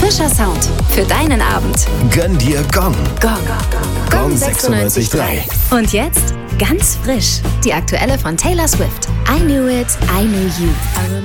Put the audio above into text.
Frischer Sound für deinen Abend. Gönn dir Gong. Gong 96.3. Und jetzt ganz frisch die aktuelle von Taylor Swift. I Knew It, I Knew You.